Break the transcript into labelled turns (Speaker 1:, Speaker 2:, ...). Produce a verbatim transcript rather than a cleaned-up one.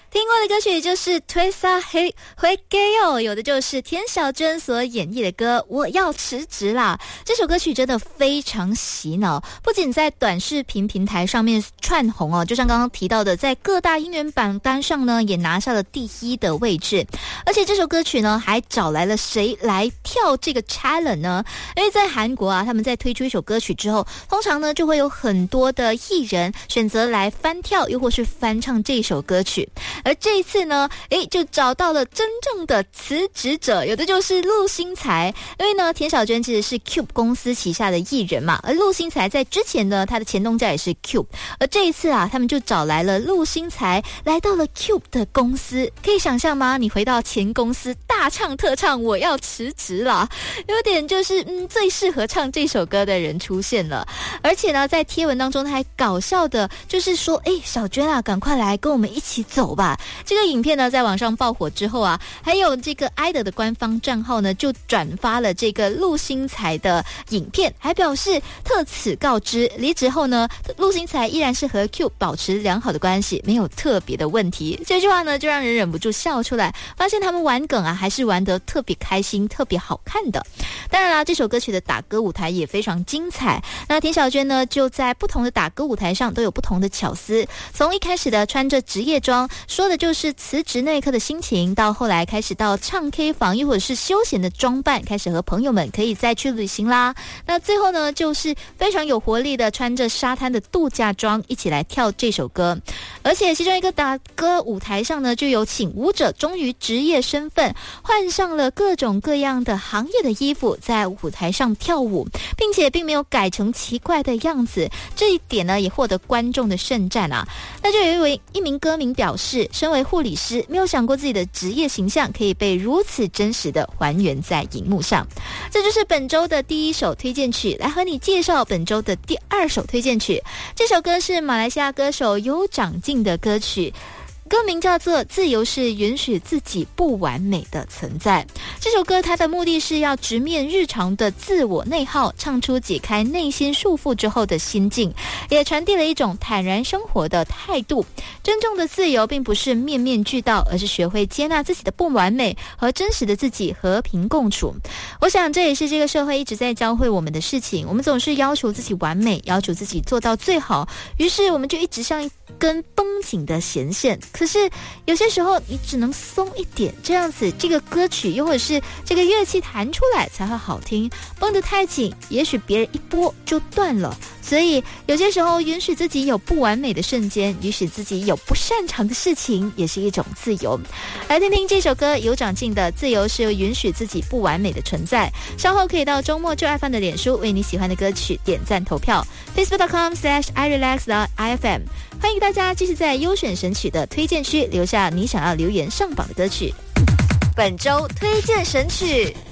Speaker 1: 听过的歌曲就是推撒黑回给哦，有的就是田小娟所演绎的歌《我要辞职啦》。这首歌曲真的非常洗脑，不仅在短视频平台上面窜红哦，就像刚刚提到的，在各大音源榜单上呢也拿下了第一的位置。而且这首歌曲呢还找来了谁来跳这个 challenge 呢？因为在韩国啊，他们在推出一首歌曲之后，通常呢就会有很多的艺人选择来翻跳又或是翻唱这首歌曲。而这一次呢，诶，就找到了真正的辞职者，有的就是陆星材。因为呢，田小娟其实是 Cube 公司旗下的艺人嘛，而陆星材在之前呢，他的前东家也是 Cube。而这一次啊，他们就找来了陆星材，来到了 Cube 的公司。可以想象吗？你回到前公司大唱特唱，我要辞职了，有点就是嗯，最适合唱这首歌的人出现了。而且呢，在贴文当中，他还搞笑的，就是说，诶，小娟啊，赶快来跟我们一起走吧。这个影片呢在网上爆火之后啊，还有这个 I D O 的官方账号呢就转发了这个陆星材的影片，还表示特此告知，离职后呢，陆星材依然是和 Q 保持良好的关系，没有特别的问题。这句话呢就让人忍不住笑出来，发现他们玩梗啊还是玩得特别开心，特别好看的。当然啦，这首歌曲的打歌舞台也非常精彩。那田小娟呢就在不同的打歌舞台上都有不同的巧思，从一开始的穿着职业装，说的就是辞职那一刻的心情，到后来开始到唱 K 房又或者是休闲的装扮，开始和朋友们可以再去旅行啦。那最后呢就是非常有活力的穿着沙滩的度假装一起来跳这首歌。而且其中一个打歌舞台上呢就有请舞者忠于职业身份，换上了各种各样的行业的衣服，在舞台上跳舞，并且并没有改成奇怪的样子，这一点呢也获得观众的盛赞啊。那就有一位一名歌迷表示，身为护理师，没有想过自己的职业形象可以被如此真实的还原在荧幕上。这就是本周的第一首推荐曲，来和你介绍本周的第二首推荐曲。这首歌是马来西亚歌手有长进的歌曲，歌名叫做《自由是允许自己不完美的存在》。这首歌它的目的是要直面日常的自我内耗，唱出解开内心束缚之后的心境，也传递了一种坦然生活的态度。真正的自由并不是面面俱到，而是学会接纳自己的不完美，和真实的自己和平共处。我想这也是这个社会一直在教会我们的事情，我们总是要求自己完美，要求自己做到最好，于是我们就一直像一根绷紧的弦线，可是有些时候你只能松一点，这样子这个歌曲又或者是这个乐器弹出来才会好听。绷得太紧，也许别人一拨就断了。所以有些时候允许自己有不完美的瞬间，允许自己有不擅长的事情，也是一种自由。来听听这首歌有长进的《自由是允许自己不完美的存在》。稍后可以到周末就爱饭的脸书为你喜欢的歌曲点赞投票， facebook dot com slash i relax dot i f m。 欢迎大家继续在优选神曲的推荐区留下你想要留言上榜的歌曲。本周推荐神曲。